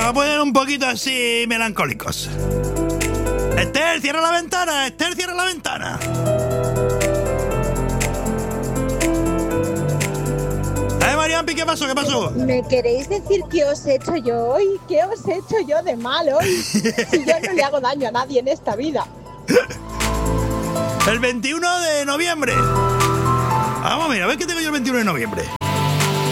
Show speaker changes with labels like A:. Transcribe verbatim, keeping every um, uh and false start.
A: va a poner un poquito así melancólicos. Esther, cierra la ventana. Esther, cierra la ventana. Eh, Mariampi, ¿qué pasó? ¿Qué pasó?
B: ¿Me queréis decir qué os he hecho yo hoy? ¿Qué os he hecho yo de mal hoy? Si yo no le hago daño a nadie en esta vida.
A: El veintiuno de noviembre. Vamos, mira, a ver qué tengo yo el veintiuno de noviembre.